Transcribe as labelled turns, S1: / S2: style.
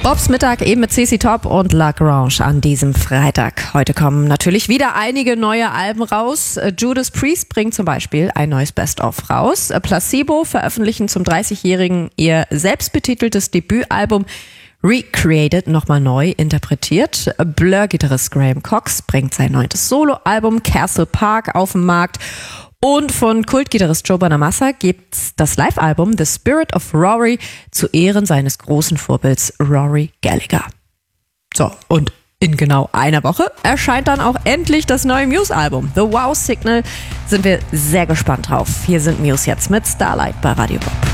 S1: Bobs Mittag eben mit CC Top und La Grange an diesem Freitag. Heute kommen natürlich wieder einige neue Alben raus. Judas Priest bringt zum Beispiel ein neues Best-of raus. Placebo veröffentlichen zum 30-Jährigen ihr selbstbetiteltes Debütalbum Recreated, nochmal neu interpretiert. Blur-Gitarrist Graham Cox bringt sein 9. Soloalbum Castle Park auf den Markt. Und von Kultgitarrist Joe Bonamassa gibt's das Live-Album The Spirit of Rory zu Ehren seines großen Vorbilds Rory Gallagher. So, und in genau einer Woche erscheint dann auch endlich das neue Muse-Album. The Wow Signal, sind wir sehr gespannt drauf. Hier sind Muse jetzt mit Starlight bei Radio Bob.